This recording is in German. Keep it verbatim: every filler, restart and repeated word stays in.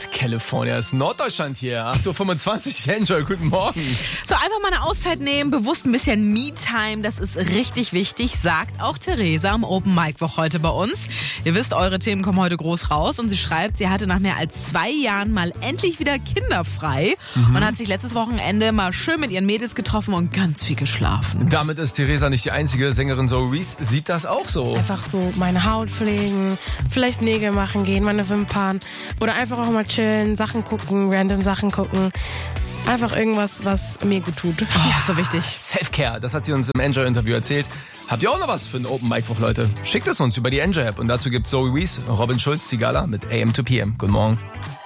What? California ist Norddeutschland hier. acht Uhr fünfundzwanzig. Enjoy, guten Morgen. So, einfach mal eine Auszeit nehmen, bewusst ein bisschen Me-Time, das ist richtig wichtig, sagt auch Theresa am Open Mic Woche heute bei uns. Ihr wisst, eure Themen kommen heute groß raus und sie schreibt, sie hatte nach mehr als zwei Jahren mal endlich wieder kinderfrei mhm. und hat sich letztes Wochenende mal schön mit ihren Mädels getroffen und ganz viel geschlafen. Damit ist Theresa nicht die einzige. Sängerin Zoe Reese sieht das auch so. Einfach so meine Haut pflegen, vielleicht Nägel machen gehen, meine Wimpern oder einfach auch mal chillen, Sachen gucken, random Sachen gucken. Einfach irgendwas, was mir gut tut. Oh, ja, so wichtig. Self-Care, das hat sie uns im Enjoy-Interview erzählt. Habt ihr auch noch was für einen Open Mic Woche, Leute? Schickt es uns über die Enjoy-App. Und dazu gibt Zoe Reese, Robin Schulz, Zigala mit A M to P M. Guten Morgen.